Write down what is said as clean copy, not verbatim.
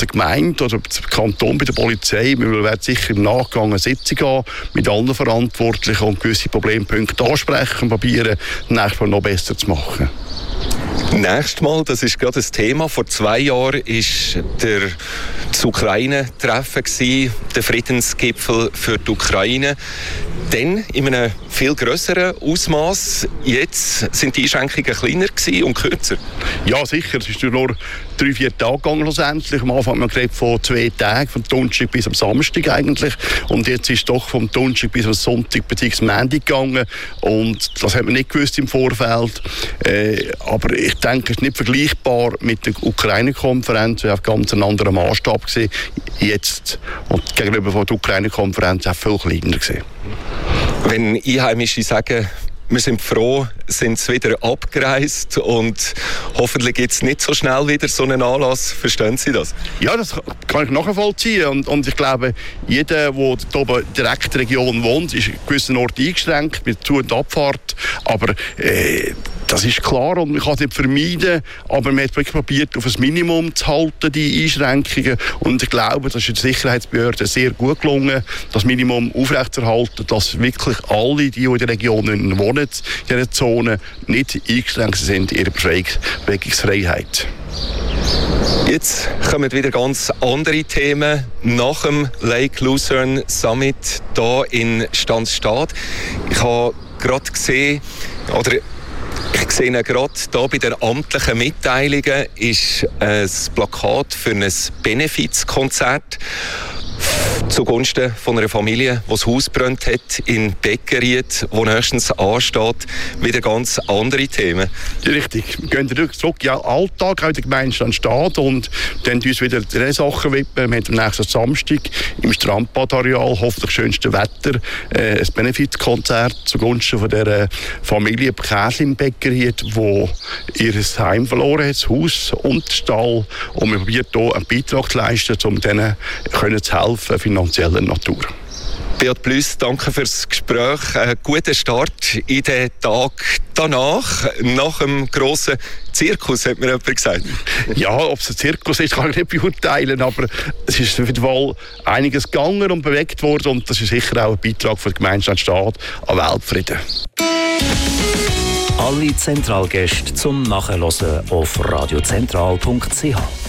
Gemeinde oder der Kanton bei der Polizei. Wir werden sicher im Nachgang eine Sitzung haben mit allen Verantwortlichen und gewisse Problempunkte ansprechen und probieren, nächstes Mal noch besser zu machen. Nächstes Mal, das ist gerade das Thema. Vor 2 Jahren war das Ukraine-Treffen, der Friedensgipfel für die Ukraine. Dann in einem viel grösseren Ausmaß. Jetzt sind die Einschränkungen kleiner und kürzer. Ja, sicher. Es ist nur 3-4 Tage gegangen schlussendlich. Am Anfang hat man geredet von 2 Tagen, vom Donnerstag bis am Samstag eigentlich. Und jetzt ist es doch vom Donnerstag bis am Sonntag bzw. Montag gegangen. Und das hat man nicht gewusst im Vorfeld. Aber ich denke, es ist nicht vergleichbar mit der Ukraine-Konferenz. Es war ganz ein anderer Maßstab gewesen. Jetzt und gegenüber von der Ukraine-Konferenz auch viel kleiner gewesen. Wenn Einheimische sagen, wir sind froh, sind sie wieder abgereist und hoffentlich gibt es nicht so schnell wieder so einen Anlass. Verstehen Sie das? Ja, das kann ich nachvollziehen. Und ich glaube, jeder, der hier oben direkt in der Region wohnt, ist an gewissen Orten eingeschränkt mit Zu- und Abfahrt. Aber das ist klar und man kann es nicht vermeiden. Aber man hat wirklich probiert, auf ein Minimum zu halten, die Einschränkungen. Und ich glaube, das ist der Sicherheitsbehörde sehr gut gelungen, das Minimum aufrechtzuerhalten, dass wirklich alle, die in der Region wohnen, in dieser Zone, nicht eingeschränkt sind in ihrer Bewegungsfreiheit. Jetzt kommen wieder ganz andere Themen nach dem Lake Lucerne Summit hier in Stanzstadt. Ich habe gerade gesehen, ich sehe gerade hier bei den amtlichen Mitteilungen ist ein Plakat für ein Benefizkonzert zugunsten von einer Familie, die das Haus brennt hat in Beckeried, wo nächstens ansteht, wieder ganz andere Themen. Ja, richtig. Wir gehen zurück in den Alltag, auch in der Gemeinde Stanzstadt und dann uns wieder diese Sachen widmen. Wir haben am nächsten Samstag im Strandbadareal, hoffentlich schönstes Wetter, ein Benefizkonzert zugunsten von dieser Familie Käse in Beckeried, die ihr Heim verloren hat, das Haus und den Stall. Und wir probieren hier einen Beitrag zu leisten, um denen zu helfen, finanzieller Natur. Beat Plüss, danke fürs Gespräch. Einen guten Start in den Tag danach, nach dem grossen Zirkus, hat mir jemand gesagt. Ja, ob es ein Zirkus ist, kann ich nicht beurteilen, aber es ist auf jeden Fall einiges gegangen und bewegt worden und das ist sicher auch ein Beitrag für die Gemeinde Stanzstadt an Weltfrieden. Alle Zentralgäste zum Nachhören auf radiozentral.ch.